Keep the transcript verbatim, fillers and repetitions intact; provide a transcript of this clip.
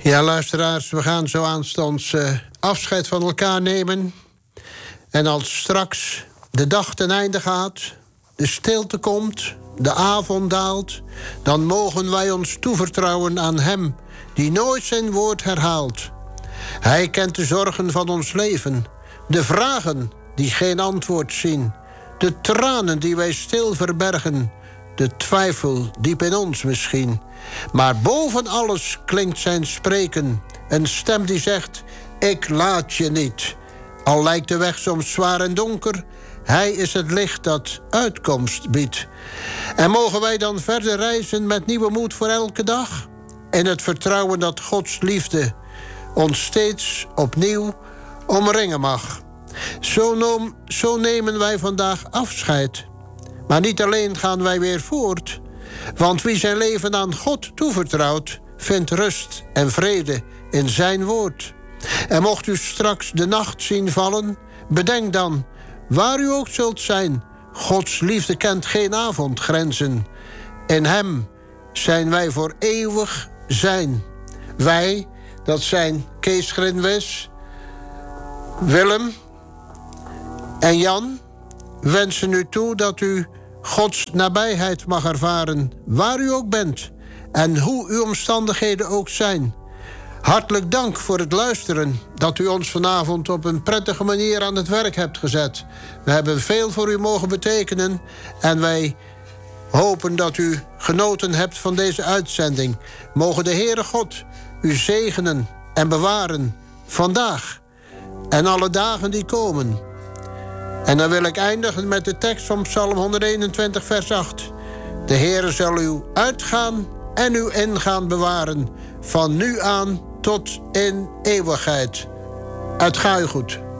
Ja, luisteraars, we gaan zo aanstonds uh, afscheid van elkaar nemen. En als straks de dag ten einde gaat, de stilte komt, de avond daalt, dan mogen wij ons toevertrouwen aan Hem die nooit zijn woord herhaalt. Hij kent de zorgen van ons leven, de vragen die geen antwoord zien, de tranen die wij stil verbergen, de twijfel diep in ons misschien. Maar boven alles klinkt zijn spreken, een stem die zegt: ik laat je niet. Al lijkt de weg soms zwaar en donker, hij is het licht dat uitkomst biedt. En mogen wij dan verder reizen met nieuwe moed voor elke dag, in het vertrouwen dat Gods liefde ons steeds opnieuw omringen mag. Zo, noem, zo nemen wij vandaag afscheid. Maar niet alleen gaan wij weer voort, want wie zijn leven aan God toevertrouwt, vindt rust en vrede in zijn woord. En mocht u straks de nacht zien vallen, bedenk dan, waar u ook zult zijn, Gods liefde kent geen avondgrenzen. In Hem zijn wij voor eeuwig zijn. Wij, dat zijn Kees Grinwis, Willem en Jan, wensen u toe dat u Gods nabijheid mag ervaren, waar u ook bent en hoe uw omstandigheden ook zijn. Hartelijk dank voor het luisteren, dat u ons vanavond op een prettige manier aan het werk hebt gezet. We hebben veel voor u mogen betekenen en wij hopen dat u genoten hebt van deze uitzending. Mogen de Heere God u zegenen en bewaren, vandaag en alle dagen die komen. En dan wil ik eindigen met de tekst van Psalm honderdeenentwintig, vers acht. De Heere zal u uitgaan en uw ingaan bewaren, van nu aan tot in eeuwigheid. Het ga u goed.